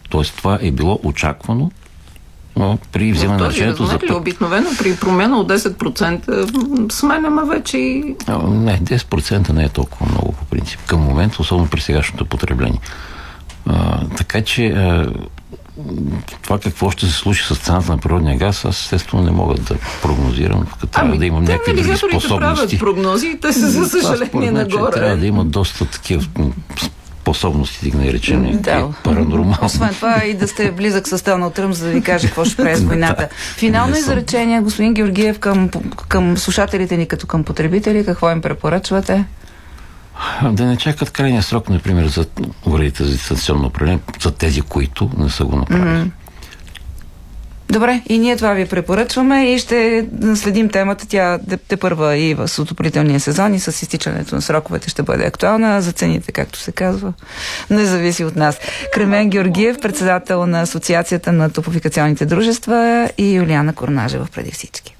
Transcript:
Тоест това е било очаквано при вземане на решението за... Обикновено при промяна от 10% сменяме вече и... Не, 10% не е толкова много по принцип. Към момента, особено при сегашното потребление. Така че това какво ще се случи с цената на природния газ, аз естествено не мога да прогнозирам. Трябва да имам някакви други способности. Правят прогнози и те са, за съжаление, нагоре. Трябва да има доста такива способности, да ги наречем паранормални. Освен това и да сте близък с Доналд Тръмп, за да ви каже какво ще прави с войната. Финално изречение, господин Георгиев, към слушателите ни като към потребители, какво им препоръчвате? Да не чакат крайния срок, например, за уредите за дистанционно управление, за тези, които не са го направили. Добре, и ние това ви препоръчваме и ще следим темата. Тя тепърва и в отоплителния сезон и с изтичането на сроковете ще бъде актуална. За цените, както се казва, не зависи от нас. Кремен Георгиев, председател на Асоциацията на топлофикационните дружества, и Юлиана Корнажева преди всички.